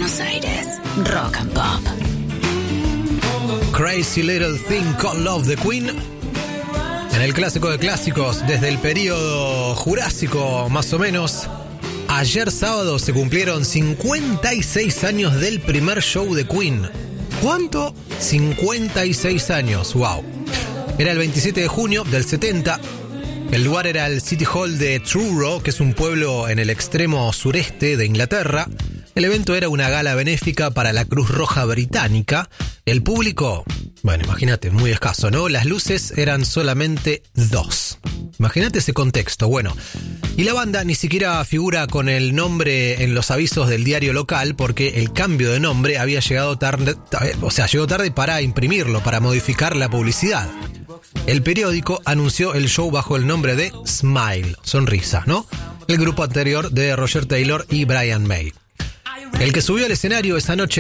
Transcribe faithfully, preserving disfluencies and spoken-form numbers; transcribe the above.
Buenos Aires. Rock and Pop. Crazy Little Thing Called Love de Queen. En el clásico de clásicos, desde el período jurásico más o menos. Ayer sábado se cumplieron cincuenta y seis años del primer show de Queen. ¿Cuánto? cincuenta y seis años, wow. Era el veintisiete de junio del setenta. El lugar era el City Hall de Truro, que es un pueblo en el extremo sureste de Inglaterra. El evento era una gala benéfica para la Cruz Roja Británica. El público, bueno, imagínate, muy escaso, ¿no? Las luces eran solamente dos. Imagínate ese contexto, bueno. Y la banda ni siquiera figura con el nombre en los avisos del diario local porque el cambio de nombre había llegado tarde, o sea, llegó tarde para imprimirlo, para modificar la publicidad. El periódico anunció el show bajo el nombre de Smile, sonrisa, ¿no? El grupo anterior de Roger Taylor y Brian May. El que subió al escenario esa noche